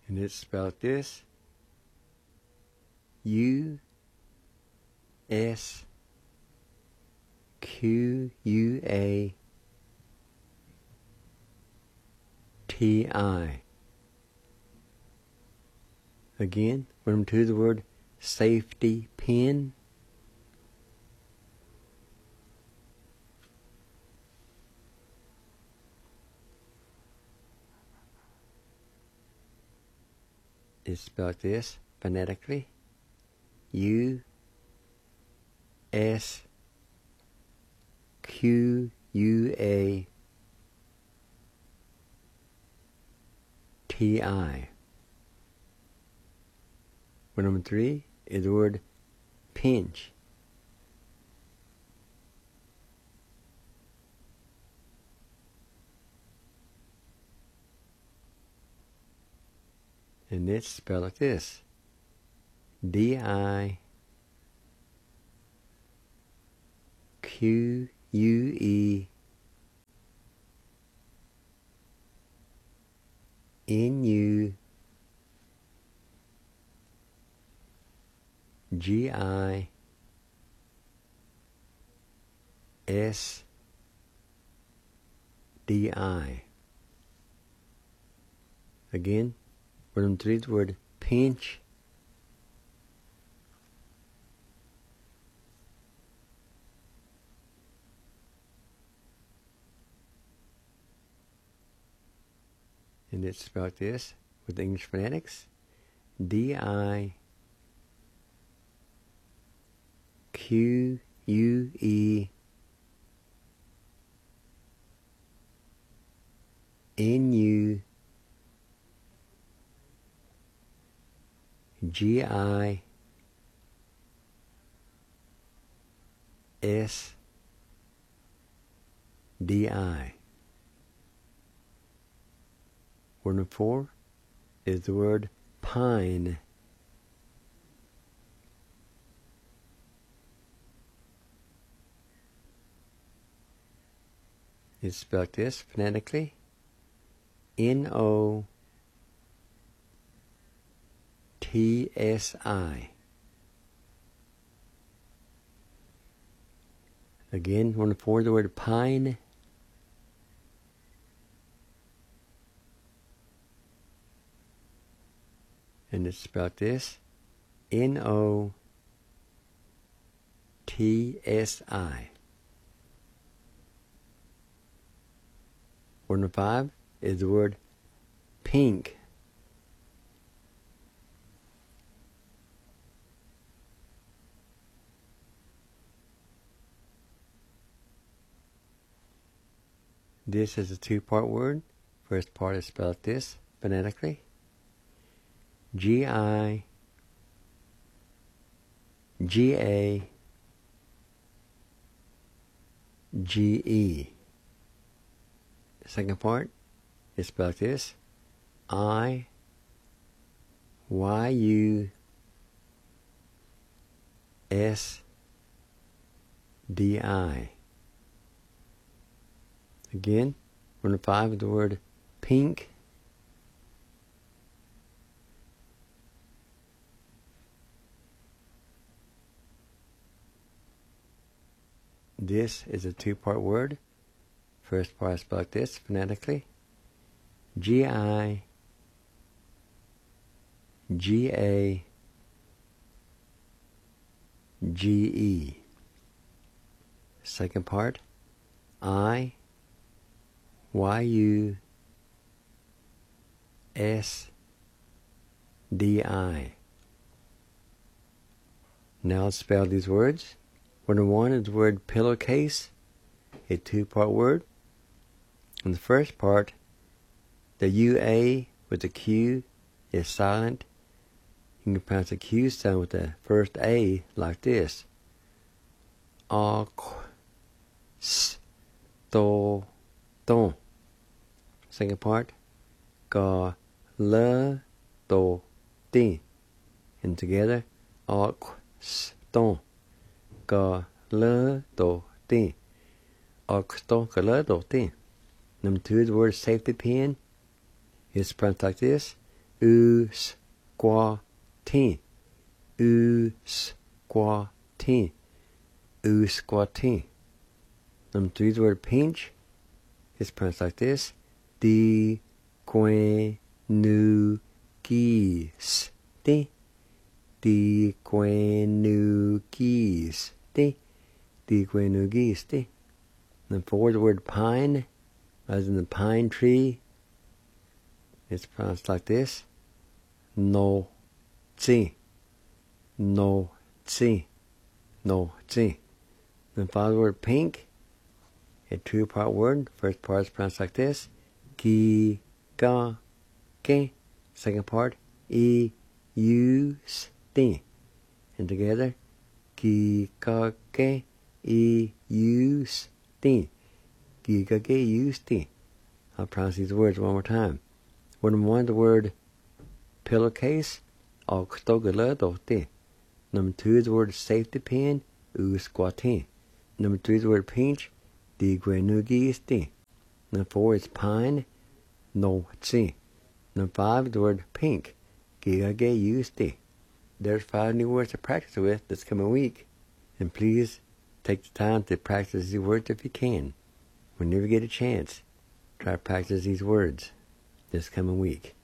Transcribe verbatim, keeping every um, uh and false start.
And it's spelled this. U S Q U A T I. Again, when to the word safety pin. It's spelled this phonetically. U S Q U A T I. Word number three is the word pinch. And it's spelled like this. D I Q U E N U G I S D I. Again, word number three is the word pinch. And it's spelled this with English phonetics. D I Q U E N U G I S D I. Word number four is the word pine. It's spelled this phonetically. N O T S I. Again, one for the word pine. And it's spelled this. N O T S I. Word number five is the word pink. This is a two-part word. First part is spelled this phonetically. G I G A G E. The second part is spelled this. I Y U S D I. Again, word number five is the word pink. This is a two-part word. First part is spelled like this phonetically. G I G A G E. Second part, I Y U S D I. Now let's spell these words. Word number one is the word pillowcase, a two-part word. In the first part, the U A with the Q is silent. You can pronounce the Q sound with the first A like this. A, S, to, ton. Second part, ga, le, to, tin. And together, a, s, ton. Ga, le, to, tin. A, ton, ga, le, to, tin. Number two, the word safety pin is pronounced like this. U squatting. U squatting. U squatting. Number three is the word pinch. It's pronounced like this. Di quen nu geese. Di. Di quen nu geese. Di. Di quen nu geese. Di. Number four is the word pine. As in the pine tree. It's pronounced like this. No zi. No zi. No zi. Then follow the word pink. A two-part word. First part is pronounced like this. Ki, ga, ke. Second part. E, u, sti. And together. Ki, ga, ke. E, u, sti. Ki, ga, ke, u, sti. I'll pronounce these words one more time. Word number one, the word pillowcase. Number two is the word safety pin. U, squatting. Number three is the word pinch. Di gwenugisti. Number four is pine. No tsi. Number five is the word pink. Gigage usti. There's five new words to practice with this coming week. And please take the time to practice these words if you can. Whenever you get a chance, try to practice these words this coming week.